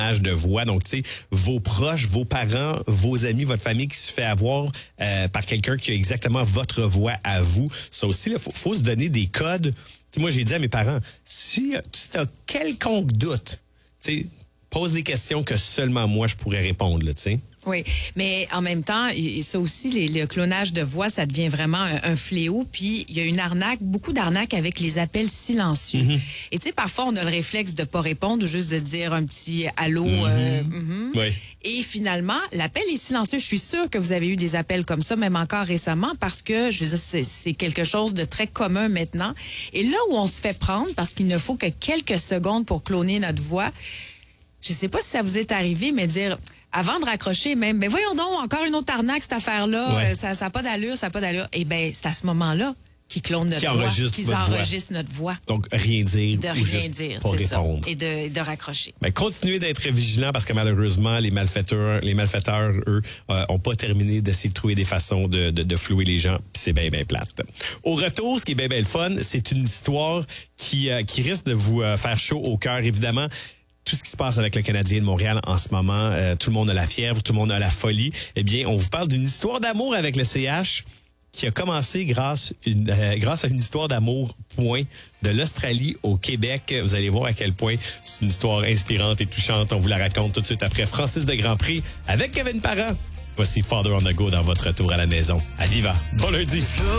de voix. Donc, tu sais, vos proches, vos parents, vos amis, votre famille qui se fait avoir par quelqu'un qui a exactement votre voix à vous. Ça aussi, il faut se donner des codes. T'sais, moi, j'ai dit à mes parents, si tu as quelconque doute, pose des questions que seulement moi, je pourrais répondre, tu sais. Oui, mais en même temps, ça aussi, le clonage de voix, ça devient vraiment un fléau. Puis, il y a une arnaque, beaucoup d'arnaques avec les appels silencieux. Et tu sais, parfois, on a le réflexe de pas répondre ou juste de dire un petit « allô ». Oui. Et finalement, l'appel est silencieux. Je suis sûre que vous avez eu des appels comme ça, même encore récemment, parce que, je veux dire, c'est quelque chose de très commun maintenant. Et là où on se fait prendre, parce qu'il ne faut que quelques secondes pour cloner notre voix, je sais pas si ça vous est arrivé, mais dire... Avant de raccrocher même, mais voyons donc, encore une autre arnaque, cette affaire-là, ouais. ça n'a pas d'allure, ça n'a pas d'allure. Eh bien, c'est à ce moment-là qu'ils clonent notre voix, qu'ils enregistrent notre voix. Donc, rien dire de ou rien juste dire, pas c'est répondre. ça. Et de raccrocher. Ben, continuez d'être vigilants parce que malheureusement, les malfaiteurs, eux, ont pas terminé d'essayer de trouver des façons de flouer les gens, puis c'est bien plate. Au retour, ce qui est bien le fun, c'est une histoire qui risque de vous faire chaud au cœur, évidemment. Tout ce qui se passe avec le Canadien de Montréal en ce moment, tout le monde a la fièvre, tout le monde a la folie. Eh bien, on vous parle d'une histoire d'amour avec le CH qui a commencé grâce à une histoire d'amour, de l'Australie au Québec. Vous allez voir à quel point c'est une histoire inspirante et touchante. On vous la raconte tout de suite après Francis de Grandpré avec Kevin Parent. Voici Father on the Go dans votre retour à la maison. À Viva. Bon lundi.